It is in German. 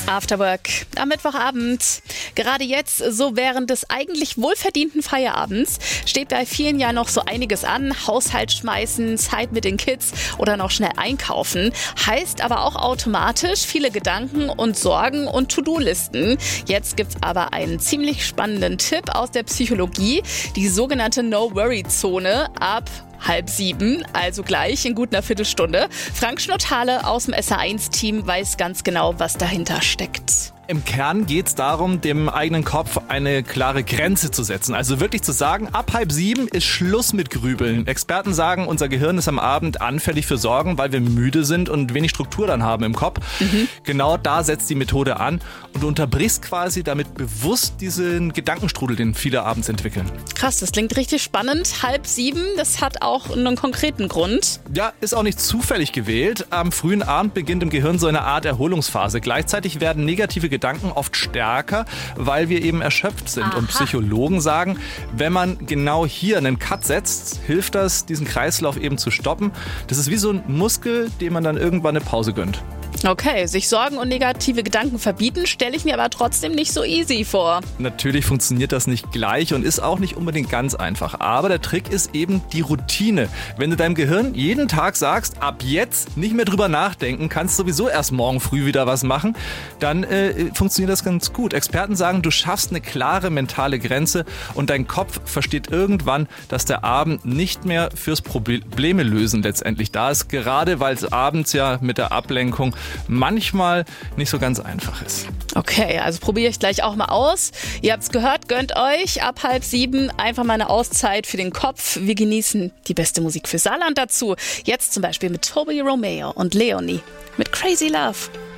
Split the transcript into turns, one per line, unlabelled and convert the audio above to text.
After Work am Mittwochabend. Gerade jetzt, so während des eigentlich wohlverdienten Feierabends, steht bei vielen ja noch so einiges an. Haushalt schmeißen, Zeit mit den Kids oder noch schnell einkaufen. Heißt aber auch automatisch viele Gedanken und Sorgen und To-Do-Listen. Jetzt gibt's aber einen ziemlich spannenden Tipp aus der Psychologie. Die sogenannte No-Worry-Zone ab 6:30, also gleich in gut einer Viertelstunde. Frank Schnottale aus dem SR1-Team weiß ganz genau, was dahinter steckt.
Im Kern geht es darum, dem eigenen Kopf eine klare Grenze zu setzen. Also wirklich zu sagen, ab 6:30 ist Schluss mit Grübeln. Experten sagen, unser Gehirn ist am Abend anfällig für Sorgen, weil wir müde sind und wenig Struktur dann haben im Kopf. Genau da setzt die Methode an und du unterbrichst quasi damit bewusst diesen Gedankenstrudel, den viele abends entwickeln.
Krass, das klingt richtig spannend. 6:30, das hat auch einen konkreten Grund.
Ja, ist auch nicht zufällig gewählt. Am frühen Abend beginnt im Gehirn so eine Art Erholungsphase. Gleichzeitig werden negative Gedanken oft stärker, weil wir eben erschöpft sind. Und Psychologen sagen, wenn man genau hier einen Cut setzt, hilft das, diesen Kreislauf eben zu stoppen. Das ist wie so ein Muskel, dem man dann irgendwann eine Pause gönnt.
Okay, sich Sorgen und negative Gedanken verbieten, stelle ich mir aber trotzdem nicht so easy vor.
Natürlich funktioniert das nicht gleich und ist auch nicht unbedingt ganz einfach. Aber der Trick ist eben die Routine. Wenn du deinem Gehirn jeden Tag sagst, ab jetzt nicht mehr drüber nachdenken, kannst sowieso erst morgen früh wieder was machen, dann funktioniert das ganz gut. Experten sagen, du schaffst eine klare mentale Grenze und dein Kopf versteht irgendwann, dass der Abend nicht mehr fürs Probleme lösen letztendlich da ist. Gerade weil es abends ja mit der Ablenkung manchmal nicht so ganz einfach ist.
Okay, also probiere ich gleich auch mal aus. Ihr habt's gehört, gönnt euch ab 6:30 einfach mal eine Auszeit für den Kopf. Wir genießen die beste Musik für Saarland dazu. Jetzt zum Beispiel mit Toby Romeo und Leonie mit Crazy Love.